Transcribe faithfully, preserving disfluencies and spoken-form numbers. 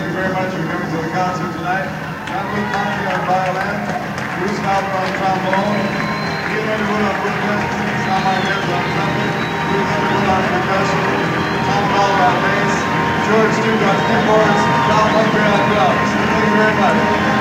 thank you very much for coming to the concert tonight. John Luke Conley on violin, Bruce Halper on trombone, Ian Underwood on woodwind, Tom Marquez on trumpet, Bruce Underwood on percussion, Tom Ball on bass, George Duke on keyboards, Tom Humphrey on drums. Thank you very much.